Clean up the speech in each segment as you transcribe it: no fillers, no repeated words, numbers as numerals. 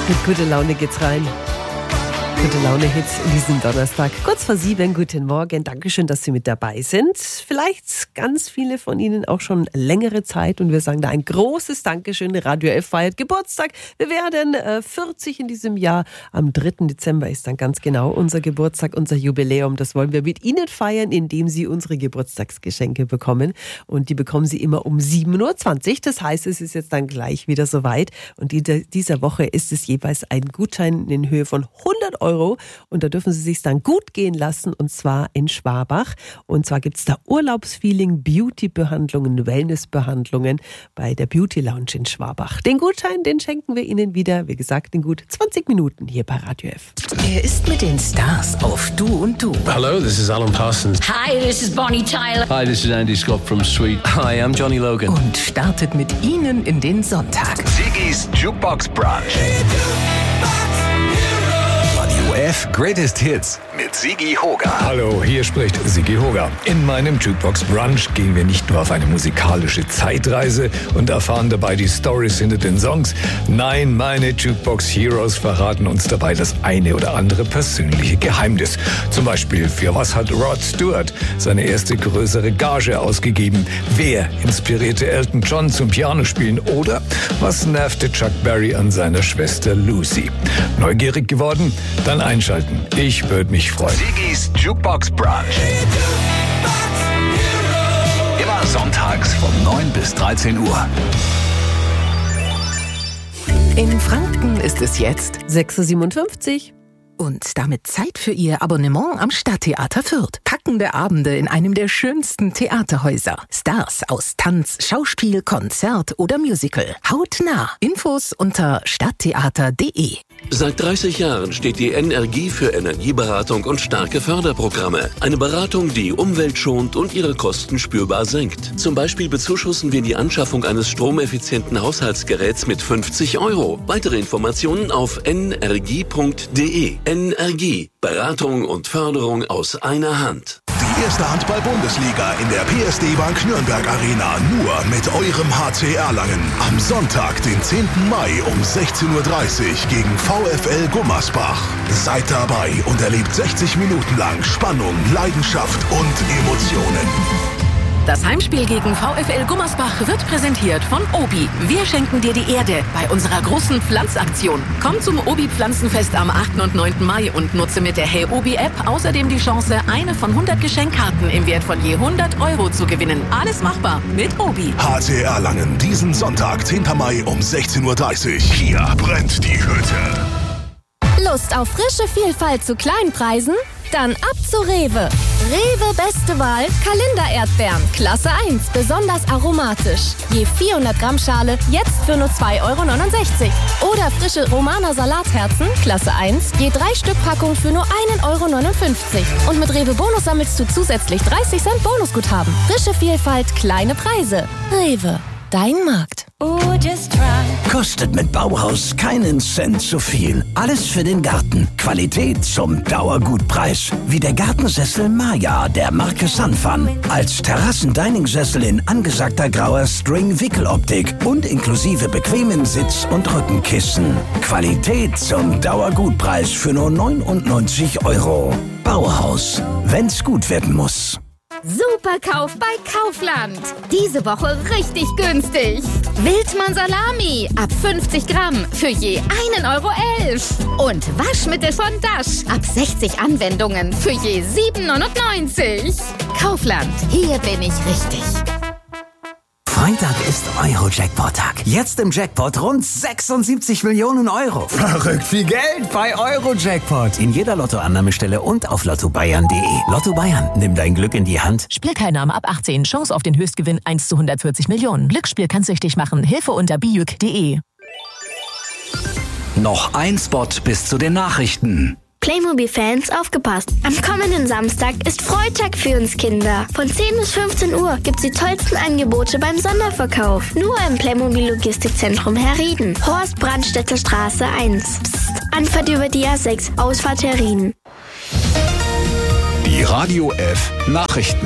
Mit guter Laune geht's rein. Gute Laune-Hits in diesem Donnerstag. Kurz vor 7, guten Morgen. Dankeschön, dass Sie mit dabei sind. Vielleicht ganz viele von Ihnen auch schon längere Zeit. Und wir sagen da ein großes Dankeschön. Radio F feiert Geburtstag. Wir werden 40 in diesem Jahr. Am 3. Dezember ist dann ganz genau unser Geburtstag, unser Jubiläum. Das wollen wir mit Ihnen feiern, indem Sie unsere Geburtstagsgeschenke bekommen. Und die bekommen Sie immer um 7.20 Uhr. Das heißt, es ist jetzt dann gleich wieder soweit. Und dieser Woche ist es jeweils ein Gutschein in Höhe von 100 Euro. Und da dürfen Sie sich dann gut gehen lassen, und zwar in Schwabach. Und zwar gibt es da Urlaubsfeeling, Beauty-Behandlungen, Wellness-Behandlungen bei der Beauty Lounge in Schwabach. Den Gutschein, den schenken wir Ihnen wieder, wie gesagt, in gut 20 Minuten hier bei Radio F. Er ist mit den Stars auf Du und Du. Hello, this is Alan Parsons. Hi, this is Bonnie Tyler. Hi, this is Andy Scott from Sweet. Hi, I'm Johnny Logan. Und startet mit Ihnen in den Sonntag. Sigis Jukebox Brunch. Radio F Greatest Hits mit Sigi Hoga. Hallo, hier spricht Sigi Hoga. In meinem Jukebox Brunch gehen wir nicht nur auf eine musikalische Zeitreise und erfahren dabei die Storys hinter den Songs. Nein, meine Jukebox Heroes verraten uns dabei das eine oder andere persönliche Geheimnis. Zum Beispiel, für was hat Rod Stewart seine erste größere Gage ausgegeben? Wer inspirierte Elton John zum Pianospielen? Oder was nervte Chuck Berry an seiner Schwester Lucy? Neugierig geworden? Dann einschalten. Ich würde mich freuen. Sigis Jukebox Brunch. Immer sonntags von 9 bis 13 Uhr. In Franken ist es jetzt 6.57 Uhr. und damit Zeit für Ihr Abonnement am Stadttheater Fürth. Packende Abende in einem der schönsten Theaterhäuser. Stars aus Tanz, Schauspiel, Konzert oder Musical. Hautnah. Infos unter stadttheater.de. Seit 30 Jahren steht die Energie für Energieberatung und starke Förderprogramme. Eine Beratung, die Umwelt schont und ihre Kosten spürbar senkt. Zum Beispiel bezuschussen wir die Anschaffung eines stromeffizienten Haushaltsgeräts mit 50 €. Weitere Informationen auf energie.de. Energie. Beratung und Förderung aus einer Hand. Die erste Handball-Bundesliga in der PSD Bank Nürnberg Arena, nur mit eurem HC Erlangen. Am Sonntag, den 10. Mai um 16.30 Uhr gegen VfL Gummersbach. Seid dabei und erlebt 60 Minuten lang Spannung, Leidenschaft und Emotionen. Das Heimspiel gegen VfL Gummersbach wird präsentiert von Obi. Wir schenken dir die Erde bei unserer großen Pflanzaktion. Komm zum Obi-Pflanzenfest am 8. und 9. Mai und nutze mit der Hey Obi-App außerdem die Chance, eine von 100 Geschenkkarten im Wert von je 100 € zu gewinnen. Alles machbar mit Obi. HC Erlangen, diesen Sonntag, 10. Mai um 16.30 Uhr. Hier brennt die Hütte. Lust auf frische Vielfalt zu kleinen Preisen? Dann ab zu Rewe. Rewe beste Wahl, Kalender-Erdbeeren, Klasse 1, besonders aromatisch. Je 400 Gramm Schale, jetzt für nur 2,69 €. Oder frische Romaner Salatherzen, Klasse 1, je 3 Stück Packung für nur 1,59 €. Und mit Rewe Bonus sammelst du zusätzlich 30 Cent Bonusguthaben. Frische Vielfalt, kleine Preise. Rewe, dein Markt. Kostet mit Bauhaus keinen Cent zu viel. Alles für den Garten. Qualität zum Dauergutpreis. Wie der Gartensessel Maya der Marke Sunfun. Als Terrassen-Dining-Sessel in angesagter grauer String-Wickeloptik und inklusive bequemen Sitz- und Rückenkissen. Qualität zum Dauergutpreis für nur 99 €. Bauhaus. Wenn's gut werden muss. Superkauf bei Kaufland. Diese Woche richtig günstig. Wildmann Salami ab 50 Gramm für je 1,11 €. Und Waschmittel von Dash ab 60 Anwendungen für je 7,99 €. Kaufland, hier bin ich richtig. Freitag ist Euro-Jackpot-Tag. Jetzt im Jackpot rund 76 Millionen €. Verrückt viel Geld bei Euro-Jackpot. In jeder Lottoannahmestelle und auf lottobayern.de. Lotto Bayern, nimm dein Glück in die Hand. Spielteilnahme ab 18. Chance auf den Höchstgewinn 1 zu 140 Millionen. Glücksspiel kann süchtig machen. Hilfe unter bijuk.de. Noch ein Spot bis zu den Nachrichten. Playmobil-Fans, aufgepasst! Am kommenden Samstag ist Freitag für uns Kinder. Von 10 bis 15 Uhr gibt's die tollsten Angebote beim Sonderverkauf. Nur im Playmobil-Logistikzentrum Herrieden. Horst Brandstätter Straße 1. Psst. Anfahrt über die A6, Ausfahrt Herrieden. Die Radio F Nachrichten.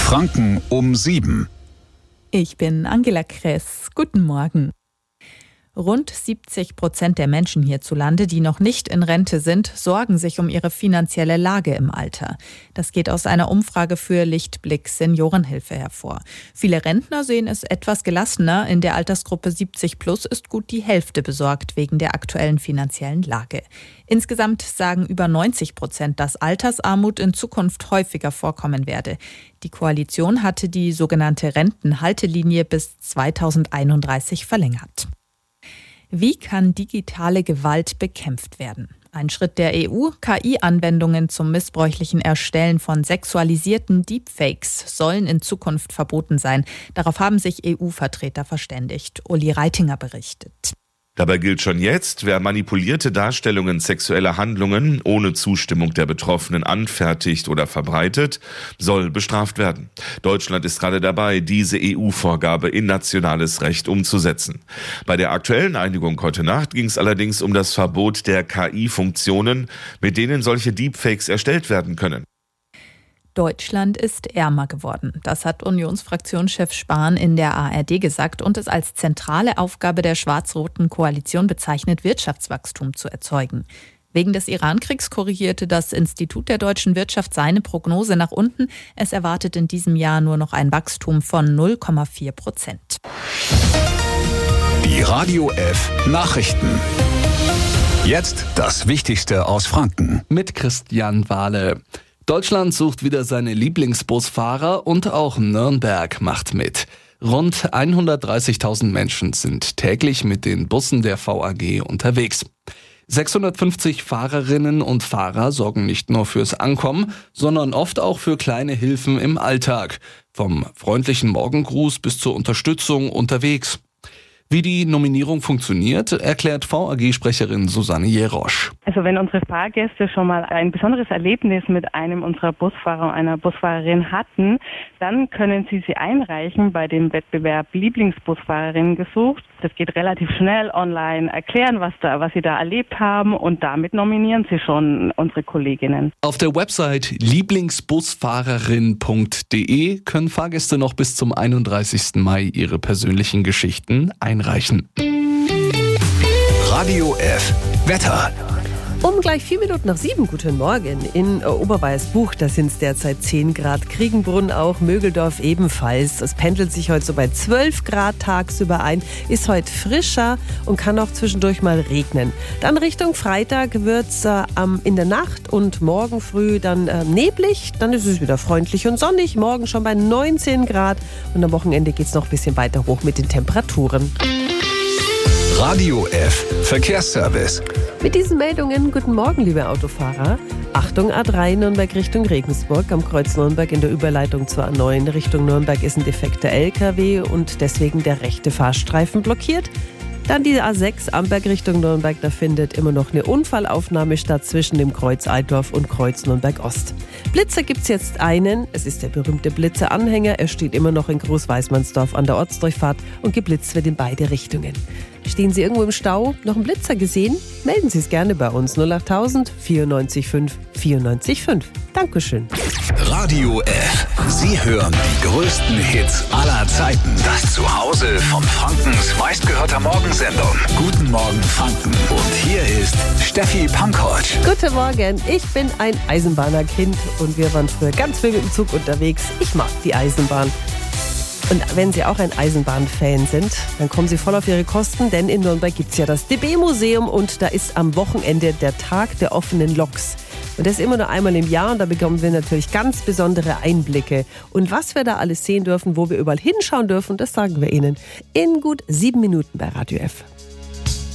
Franken um 7. Ich bin Angela Kress. Guten Morgen. Rund 70% der Menschen hierzulande, die noch nicht in Rente sind, sorgen sich um ihre finanzielle Lage im Alter. Das geht aus einer Umfrage für Lichtblick Seniorenhilfe hervor. Viele Rentner sehen es etwas gelassener. In der Altersgruppe 70 plus ist gut die Hälfte besorgt wegen der aktuellen finanziellen Lage. Insgesamt sagen über 90%, dass Altersarmut in Zukunft häufiger vorkommen werde. Die Koalition hatte die sogenannte Rentenhaltelinie bis 2031 verlängert. Wie kann digitale Gewalt bekämpft werden? Ein Schritt der EU, KI-Anwendungen zum missbräuchlichen Erstellen von sexualisierten Deepfakes sollen in Zukunft verboten sein. Darauf haben sich EU-Vertreter verständigt. Uli Reitinger berichtet. Dabei gilt schon jetzt, wer manipulierte Darstellungen sexueller Handlungen ohne Zustimmung der Betroffenen anfertigt oder verbreitet, soll bestraft werden. Deutschland ist gerade dabei, diese EU-Vorgabe in nationales Recht umzusetzen. Bei der aktuellen Einigung heute Nacht ging es allerdings um das Verbot der KI-Funktionen, mit denen solche Deepfakes erstellt werden können. Deutschland ist ärmer geworden. Das hat Unionsfraktionschef Spahn in der ARD gesagt und es als zentrale Aufgabe der schwarz-roten Koalition bezeichnet, Wirtschaftswachstum zu erzeugen. Wegen des Iran-Kriegs korrigierte das Institut der deutschen Wirtschaft seine Prognose nach unten. Es erwartet in diesem Jahr nur noch ein Wachstum von 0,4%. Die Radio F Nachrichten. Jetzt das Wichtigste aus Franken. Mit Christian Wahle. Deutschland sucht wieder seine Lieblingsbusfahrer und auch Nürnberg macht mit. Rund 130.000 Menschen sind täglich mit den Bussen der VAG unterwegs. 650 Fahrerinnen und Fahrer sorgen nicht nur fürs Ankommen, sondern oft auch für kleine Hilfen im Alltag. Vom freundlichen Morgengruß bis zur Unterstützung unterwegs. Wie die Nominierung funktioniert, erklärt VAG-Sprecherin Susanne Jerosch. Also wenn unsere Fahrgäste schon mal ein besonderes Erlebnis mit einem unserer Busfahrer und einer Busfahrerin hatten, dann können sie einreichen bei dem Wettbewerb Lieblingsbusfahrerinnen gesucht. Das geht relativ schnell online, erklären, was sie da erlebt haben und damit nominieren sie schon unsere Kolleginnen. Auf der Website lieblingsbusfahrerin.de können Fahrgäste noch bis zum 31. Mai ihre persönlichen Geschichten einreichen. Radio F Wetter. Um gleich 4 Minuten nach 7, guten Morgen. In Oberweißbuch, da sind es derzeit 10 Grad. Kriegenbrunn auch, Mögeldorf ebenfalls. Es pendelt sich heute so bei 12 Grad tagsüber ein. Ist heute frischer und kann auch zwischendurch mal regnen. Dann Richtung Freitag wird es in der Nacht und morgen früh dann neblig. Dann ist es wieder freundlich und sonnig. Morgen schon bei 19 Grad. Und am Wochenende geht es noch ein bisschen weiter hoch mit den Temperaturen. Radio F Verkehrsservice. Mit diesen Meldungen, guten Morgen, liebe Autofahrer. Achtung, A3 Nürnberg Richtung Regensburg. Am Kreuz Nürnberg in der Überleitung zur A9 Richtung Nürnberg ist ein defekter LKW und deswegen der rechte Fahrstreifen blockiert. Dann die A6 Amberg Richtung Nürnberg, da findet immer noch eine Unfallaufnahme statt zwischen dem Kreuz Altdorf und Kreuz Nürnberg Ost. Blitzer gibt's jetzt einen, es ist der berühmte Blitzer-Anhänger, er steht immer noch in Großweißmannsdorf an der Ortsdurchfahrt und geblitzt wird in beide Richtungen. Stehen Sie irgendwo im Stau, noch einen Blitzer gesehen? Melden Sie es gerne bei uns 08000 94 5 94 5. Dankeschön. Radio F. Sie hören die größten Hits aller Zeiten. Das Zuhause von Frankens meistgehörter Morgensendung. Guten Morgen Franken. Und hier ist Steffi Pankovic. Guten Morgen, ich bin ein Eisenbahnerkind und wir waren früher ganz viel mit dem Zug unterwegs. Ich mag die Eisenbahn. Und wenn Sie auch ein Eisenbahnfan sind, dann kommen Sie voll auf Ihre Kosten, denn in Nürnberg gibt es ja das DB-Museum und da ist am Wochenende der Tag der offenen Loks. Und das ist immer nur einmal im Jahr und da bekommen wir natürlich ganz besondere Einblicke. Und was wir da alles sehen dürfen, wo wir überall hinschauen dürfen, das sagen wir Ihnen in gut 7 Minuten bei Radio F.